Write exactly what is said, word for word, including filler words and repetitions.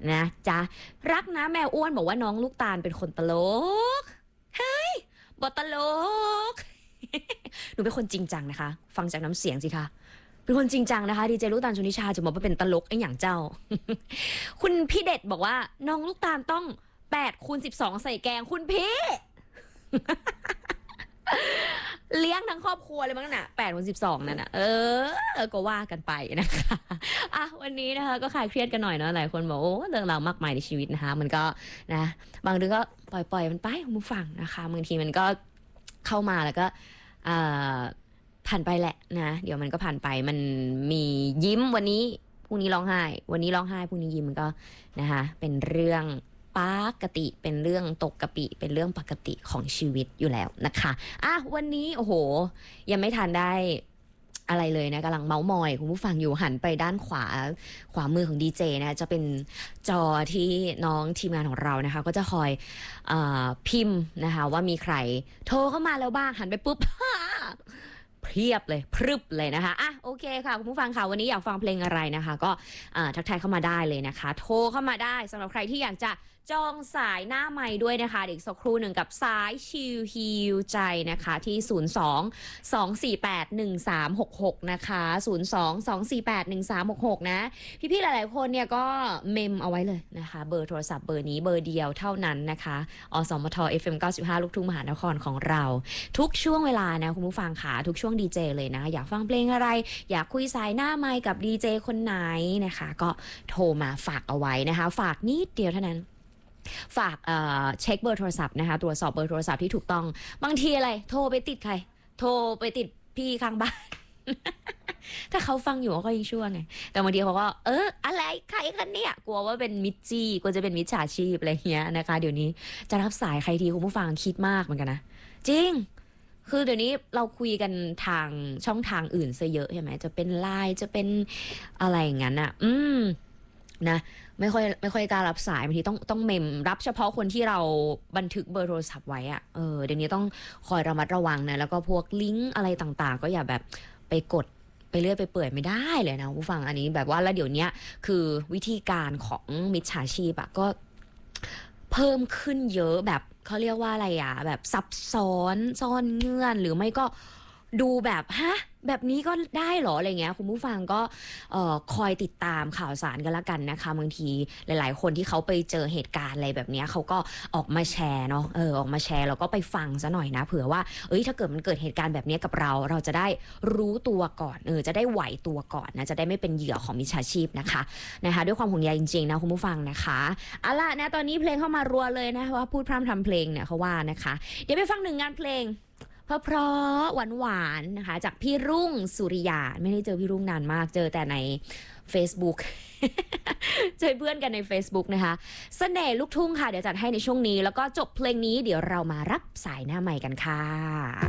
นะจ๊ะรักนะแมวอ้วนบอกว่าน้องลูกตาลเป็นคนตลกเฮ้ยบอตลก หนูเป็นคนจริงจังนะคะฟังจากน้ำเสียงสิคะเป็นคนจริงจังนะคะดีเจลูกตาลชนิชาจะบอกว่าเป็นตลกไอ้อย่างเจ้า คุณพี่เด็ดบอกว่าน้องลูกตาลต้องแปดคูณสิบสองใส่แกงคุณพี่ เลี้ยงทั้งครอบครัวเลยมั้งน่ะแปดคูณสิบสองนั่นน่ะเออก็ว่ากันไปนะคะอ่ะวันนี้นะคะก็คลายเครียดกันหน่อยเนาะหลายคนบอกโอ้เรื่องราวมากมายในชีวิตนะคะมันก็นะบางเรื่องก็ปล่อยปล่อยมันไปคุณผู้ฟังนะคะบางทีมันก็เข้ามาแล้วก็ผ่านไปแหละนะเดี๋ยวมันก็ผ่านไปมันมียิ้มวันนี้พรุ่งนี้ร้องไห้วันนี้ร้องไห้พรุ่งนี้ยิ้มมันก็นะคะเป็นเรื่องปกติเป็นเรื่องตกกะปิเป็นเรื่องปกติของชีวิตอยู่แล้วนะคะอ่ะวันนี้โอ้โหยังไม่ทันได้อะไรเลยนะกำลังเมาส์มอยคุณผู้ฟังอยู่หันไปด้านขวาขวามือของดีเจนะจะเป็นจอที่น้องทีมงานของเรานะคะก็จะคอยเออพิมพ์นะคะว่ามีใครโทรเข้ามาแล้วบ้างหันไปปุ๊บ เพียบเลยพรึบเลยนะคะอ่ะโอเคค่ะคุณผู้ฟังค่ะวันนี้อยากฟังเพลงอะไรนะคะก็ทักทายเข้ามาได้เลยนะคะโทรเข้ามาได้สำหรับใครที่อยากจะจองสายหน้าไมค์ด้วยนะคะเด็กสักครู่หนึ่งกับสายชิลฮิวใจนะคะที่ศูนย์ สอง สอง สี่ แปด หนึ่ง สาม หก หกนะคะศูนย์ สอง สอง สี่ แปด หนึ่ง สาม หก หกนะพี่ๆหลายๆคนเนี่ยก็เมมเอาไว้เลยนะคะเบอร์โทรศัพท์เบอร์นี้เบอร์เดียวเท่านั้นนะคะอสมท เอฟ เอ็ม เก้าสิบห้า ลูกทุ่งมหานครของเราทุกช่วงเวลานะคุณผู้ฟังค่ะทุกช่วงดีเจเลยนะอยากฟังเพลงอะไรอยากคุยสายหน้าไมค์กับดีเจคนไหนนะคะก็โทรมาฝากเอาไว้นะคะฝากนิดเดียวเท่านั้นฝากเอ่อเช็คเบอร์โทรศัพท์นะคะตรวจสอบเบอร์โทรศัพท์ที่ถูกต้องบางทีอะไรโทรไปติดใครโทรไปติดพี่ข้างบ้าน ถ้าเขาฟังอยู่ก็ยังชั่วไงแต่บางทีเขาก็เอออะไรใครกันเนี่ยกลัวว่าเป็นมิจจี้กลัวจะเป็นมิจฉาชีพอะไรเงี้ยนะคะเดี๋ยวนี้จะรับสายใครทีคุณผู้ฟังคิดมากเหมือนกันนะจริงคือเดี๋ยวนี้เราคุยกันทางช่องทางอื่นซะเยอะใช่ไหมจะเป็นไลน์จะเป็นอะไรอย่างนั้นอ่ะอืมนะไม่ค่อยไม่ค่อยกล้ารับสายบางทีต้องต้องเมมรับเฉพาะคนที่เราบันทึกเบอร์โทรศัพท์ไว้อะเออเดี๋ยวนี้ต้องคอยระมัดระวังนะแล้วก็พวกลิงก์อะไรต่างๆก็อย่าแบบไปกดไปเรื่อยไปเปื่อยไม่ได้เลยนะผู้ฟังอันนี้แบบว่าแล้วเดี๋ยวนี้คือวิธีการของมิจฉาชีพอะก็เพิ่มขึ้นเยอะแบบเขาเรียกว่าอะไรอะแบบซับซ้อนซ่อนเงื่อนหรือไม่ก็ดูแบบฮะแบบนี้ก็ได้เหรออะไรเงี้ยคุณผู้ฟังก็เอ่อคอยติดตามข่าวสารกันละกันนะคะบางทีหลายๆคนที่เขาไปเจอเหตุการณ์อะไรแบบนี้เขาก็ออกมาแชร์เนาะเออออกมาแชร์แล้วก็ไปฟังซะหน่อยนะเผื่อว่าเอ้ยถ้าเกิดมันเกิดเหตุการณ์แบบนี้กับเราเราจะได้รู้ตัวก่อนเออจะได้ไหวตัวก่อนนะจะได้ไม่เป็นเหยื่อของมิจฉาชีพนะคะนะคะด้วยความห่วงใยจริงๆนะคุณผู้ฟังนะคะเอาล่ะนะตอนนี้เพลงเข้ามารัวเลยนะว่าพูดพร่ำทำเพลงเนี่ยเขาว่านะคะเดี๋ยวไปฟังหนึ่งงานเพลงเพราะหวานหวานนะคะจากพี่รุ่งสุริยาไม่ได้เจอพี่รุ่งนานมากเจอแต่ใน Facebook เจอเพื่อนกันใน Facebook นะคะเสน่ห์ลูกทุ่งค่ะเดี๋ยวจัดให้ในช่วงนี้แล้วก็จบเพลงนี้เดี๋ยวเรามารับสายหน้าใหม่กันค่ะ